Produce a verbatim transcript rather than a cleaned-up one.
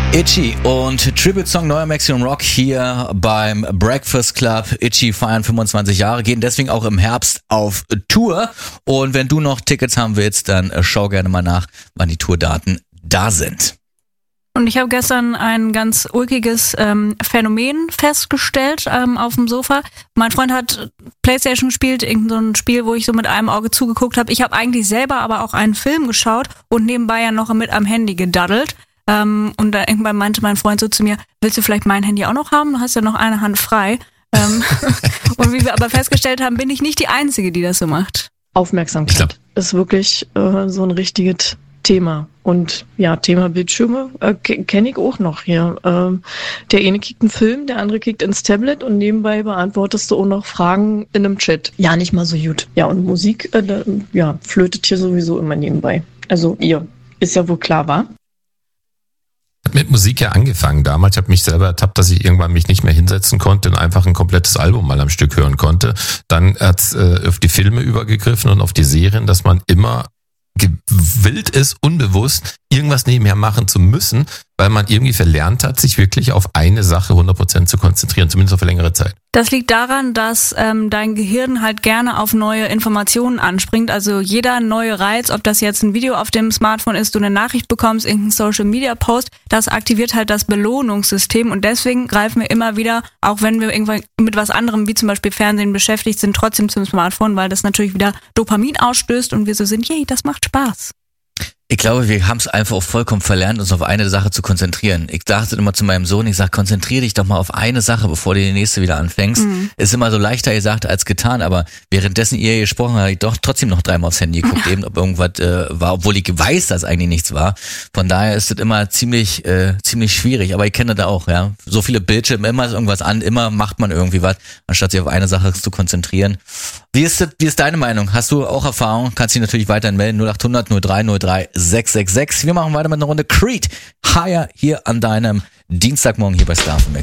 Itchy und Tribute-Song Neuer Maximum Rock hier beim Breakfast Club. Itchy feiern fünfundzwanzig Jahre, gehen deswegen auch im Herbst auf Tour. Und wenn du noch Tickets haben willst, dann schau gerne mal nach, wann die Tourdaten da sind. Und ich habe gestern ein ganz ulkiges ähm, Phänomen festgestellt ähm, auf dem Sofa. Mein Freund hat Playstation gespielt, irgend so ein Spiel, wo ich so mit einem Auge zugeguckt habe. Ich habe eigentlich selber aber auch einen Film geschaut und nebenbei ja noch mit am Handy gedaddelt. Ähm, und da irgendwann meinte mein Freund so zu mir, willst du vielleicht mein Handy auch noch haben? Du hast ja noch eine Hand frei. Ähm, und wie wir aber festgestellt haben, bin ich nicht die Einzige, die das so macht. Aufmerksamkeit ist wirklich äh, so ein richtiges Thema. Und ja, Thema Bildschirme äh, k- kenne ich auch noch hier. Ähm, der eine kickt einen Film, der andere kickt ins Tablet und nebenbei beantwortest du auch noch Fragen in einem Chat. Ja, nicht mal so gut. Ja, und Musik, äh, da, ja, flötet hier sowieso immer nebenbei. Also ihr, ist ja wohl klar, wa? Hat mit Musik ja angefangen damals. Ich habe mich selber ertappt, dass ich irgendwann mich nicht mehr hinsetzen konnte und einfach ein komplettes Album mal am Stück hören konnte. Dann hat's äh, auf die Filme übergegriffen und auf die Serien, dass man immer gewillt ist, unbewusst irgendwas nebenher machen zu müssen, weil man irgendwie verlernt hat, sich wirklich auf eine Sache hundert Prozent zu konzentrieren, zumindest auf längere Zeit. Das liegt daran, dass ähm, dein Gehirn halt gerne auf neue Informationen anspringt. Also jeder neue Reiz, ob das jetzt ein Video auf dem Smartphone ist, du eine Nachricht bekommst, irgendein Social-Media-Post, das aktiviert halt das Belohnungssystem und deswegen greifen wir immer wieder, auch wenn wir irgendwann mit was anderem, wie zum Beispiel Fernsehen beschäftigt sind, trotzdem zum Smartphone, weil das natürlich wieder Dopamin ausstößt und wir so sind, yay, das macht Spaß. Ich glaube, wir haben es einfach auch vollkommen verlernt, uns auf eine Sache zu konzentrieren. Ich dachte immer zu meinem Sohn, ich sag, konzentriere dich doch mal auf eine Sache, bevor du die nächste wieder anfängst. Mhm. Ist immer so leichter gesagt als getan, aber währenddessen ihr gesprochen habt, habe ich doch trotzdem noch dreimal aufs Handy geguckt, eben ob irgendwas äh, war, obwohl ich weiß, dass eigentlich nichts war. Von daher ist es immer ziemlich äh, ziemlich schwierig, aber ich kenne das auch, ja. So viele Bildschirme, immer ist irgendwas an, immer macht man irgendwie was, anstatt sich auf eine Sache zu konzentrieren. Wie ist das, wie ist deine Meinung? Hast du auch Erfahrung? Kannst dich natürlich weiterhin melden, null acht hundert null drei null drei sechs sechs sechs. Wir machen weiter mit einer Runde Creed. Higher hier an deinem Dienstagmorgen hier bei Star F M.